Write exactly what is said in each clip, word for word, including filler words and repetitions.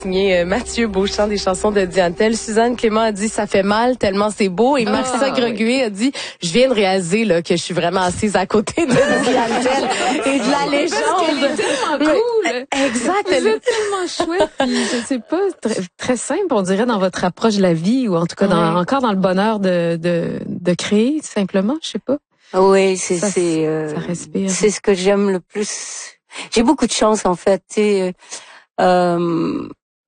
Signé euh, Mathieu Beauchamp des chansons de Diane Tell. Suzanne Clément a dit ça fait mal tellement c'est beau et Marissa ah, Greguet oui. a dit je viens de réaliser là que je suis vraiment assise à côté de Diane Tell et de la légende. Elle est tellement cool. Exact. Elle est tellement chouette. Puis, je sais pas, très, très simple on dirait dans votre approche de la vie ou en tout cas dans, oui. encore dans le bonheur de de de créer simplement, je sais pas. Oui, c'est ça, c'est euh, ça respire. C'est ce que j'aime le plus. J'ai beaucoup de chance en fait, tu sais. Euh,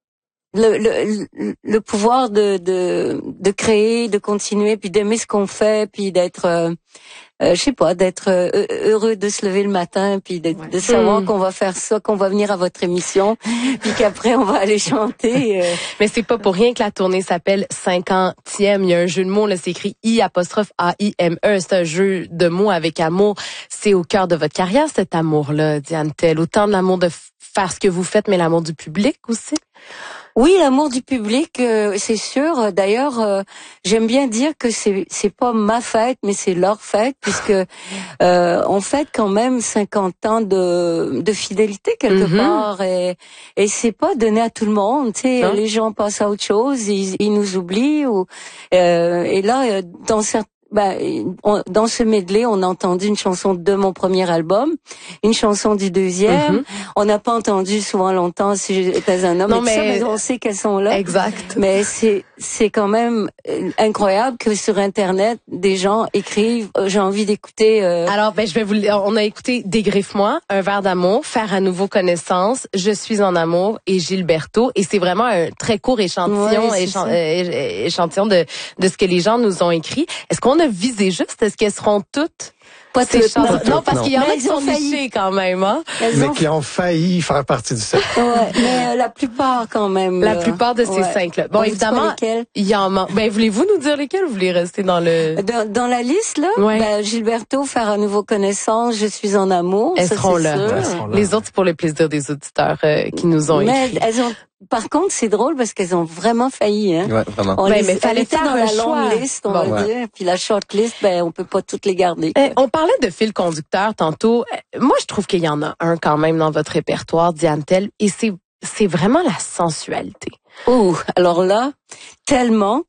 Le, le, le pouvoir de, de, de créer, de continuer, puis d'aimer ce qu'on fait, puis d'être, euh, euh, je sais pas, d'être euh, heureux de se lever le matin, puis de, ouais. de savoir mmh. qu'on va faire ça, qu'on va venir à votre émission, puis qu'après on va aller chanter. Euh. Mais c'est pas pour rien que la tournée s'appelle cinquantième. Il y a un jeu de mots, là, c'est écrit I apostrophe A I M E. C'est un jeu de mots avec amour. C'est au cœur de votre carrière, cet amour-là, Diane Tell. Autant de l'amour de faire ce que vous faites, mais l'amour du public aussi. Oui, l'amour du public, euh, c'est sûr. D'ailleurs, euh, j'aime bien dire que c'est c'est pas ma fête, mais c'est leur fête, puisque euh, on fête quand même cinquante ans de de fidélité quelque mm-hmm. part, et et c'est pas donné à tout le monde. Tu sais, les gens passent à autre chose, ils, ils nous oublient. Ou euh, et là, dans certains Ben, on, dans ce medley, on a entendu une chanson de mon premier album, une chanson du deuxième. Mm-hmm. On n'a pas entendu souvent longtemps Si j'étais un homme. Non, mais, ça, mais on sait qu'elles sont là. Exact. Mais c'est c'est quand même incroyable que sur Internet, des gens écrivent. J'ai envie d'écouter. Euh... Alors, ben je vais vous. On a écouté Dégriffe-moi, Un verre d'amour, Faire à nouveau connaissance, Je suis en amour et Gilberto. Et c'est vraiment un très court échantillon, ouais, échan... euh, échantillon de de ce que les gens nous ont écrit. Est-ce qu'on a visé juste? Est-ce qu'elles seront toutes? Pas ces toutes, chansons? non, non, parce non. qu'il y en mais a qui sont nichées quand même, hein? Mais ont... qui ont failli faire partie du set. Ouais, mais euh, la plupart quand même. La là. plupart de ces ouais. cinq-là. Bon, on évidemment, il y en manque. Ben, voulez-vous nous dire lesquels ou vous voulez rester dans le... Dans, dans la liste, là? Ouais. Ben, Gilberto, Faire à nouveau connaissance, Je suis en amour. Elles ça, seront là. Elles seront là. Les autres, c'est pour le plaisir des auditeurs euh, qui nous ont mais écrit. Elles ont... Par contre, c'est drôle parce qu'elles ont vraiment failli, hein. Ouais, vraiment. On ouais, les, mais fallait était faire dans un la choix. longue liste, on bon, va ouais. dire. Puis la short list, ben, on peut pas toutes les garder. Eh, on parlait de fil conducteur tantôt. Moi, je trouve qu'il y en a un quand même dans votre répertoire, Diane Tell, et c'est, c'est vraiment la sensualité. Oh, alors là, tellement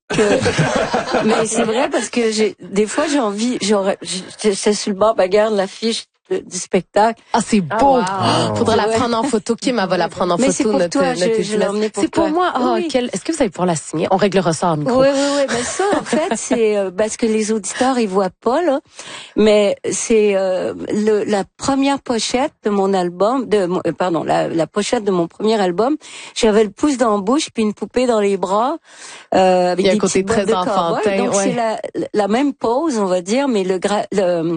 que, mais c'est vrai parce que j'ai, des fois, j'ai envie, j'aurais, j'étais sur le bord, ben, regarde l'affiche du spectacle. Ah, c'est beau. Ah, wow. Faudra ouais. la prendre en photo. Kim, elle va la prendre en mais photo. c'est pour notre, toi, notre je, je l'ai emmené pour C'est toi. pour moi. Oh, oui. quel... Est-ce que vous allez pouvoir la signer? On réglera ça en micro. Oui, oui, oui. Mais ça, en fait, c'est euh, parce que les auditeurs, ils voient pas, là. Mais c'est euh, le, la première pochette de mon album, de euh, pardon, la, la pochette de mon premier album. J'avais le pouce dans la bouche puis une poupée dans les bras. Euh, avec Il y a des un côté très de enfantin. Donc, ouais. c'est la, la même pose, on va dire, mais le, gra... le,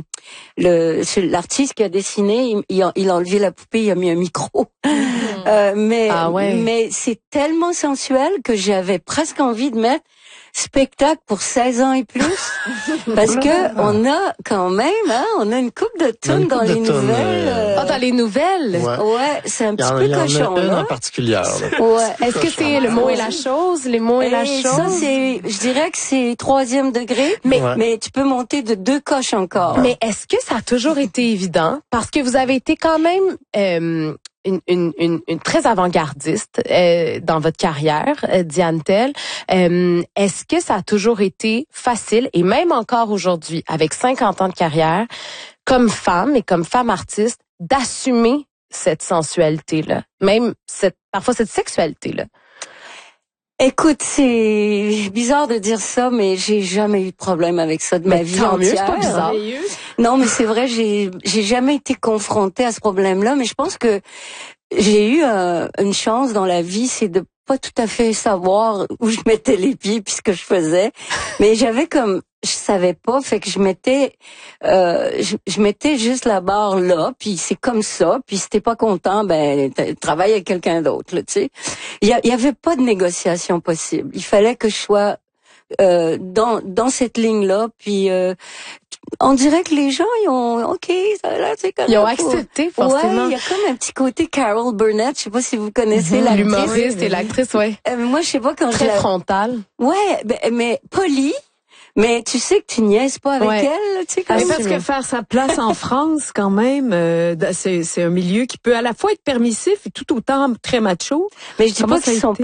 le l'artiste qui a dessiné, il, il, a, il a enlevé la poupée, il a mis un micro. Mmh. Euh, mais ah ouais. mais c'est tellement sensuel que j'avais presque envie de mettre spectacle pour seize ans et plus, parce que on a quand même, hein, on a une couple de tunes dans les nouvelles. Euh... Ah, dans les nouvelles. Ouais, ouais c'est un petit en, peu cochon. Il y en a une là. en particulier. Ouais. Est-ce que c'est le mot et la chose, les mots et, et la chose? Ça, c'est, je dirais que c'est troisième degré, mais ouais. mais tu peux monter de deux coches encore. Mais est-ce que ça a toujours été évident, parce que vous avez été quand même euh, Une, une, une, une très avant-gardiste euh, dans votre carrière, euh, Diane Tell. Euh, est-ce que ça a toujours été facile, et même encore aujourd'hui, avec cinquante ans de carrière, comme femme et comme femme artiste, d'assumer cette sensualité-là, même cette, parfois cette sexualité-là? Écoute, c'est bizarre de dire ça, mais j'ai jamais eu de problème avec ça de mais ma vie tant entière. Mieux, c'est pas bizarre. Non, mais c'est vrai, j'ai j'ai jamais été confrontée à ce problème-là, mais je pense que j'ai eu euh, une chance dans la vie, c'est de pas tout à fait savoir où je mettais les pieds puis ce que je faisais, mais j'avais comme je savais pas, fait que je mettais euh, je, je mettais juste la barre là, puis c'est comme ça, puis si t'es pas content, ben travaille avec quelqu'un d'autre, là, tu sais. Il y, y avait pas de négociation possible. Il fallait que je sois euh, dans dans cette ligne-là, puis euh, on dirait que les gens ils ont OK, ça là c'est comme ils ont accepté forcément. Ouais, il y a comme un petit côté Carol Burnett, je sais pas si vous connaissez mmh, l'actrice. L'humoriste et l'actrice, ouais. Euh, moi je sais pas quand très je la... frontale. Ouais, ben, mais polie. Mais tu sais que tu niaises pas avec ouais. elle, tu sais. Mais parce que faire sa place en France, quand même, euh, c'est, c'est un milieu qui peut à la fois être permissif et tout autant très macho. Mais je dis Comment pas qu'ils sont pas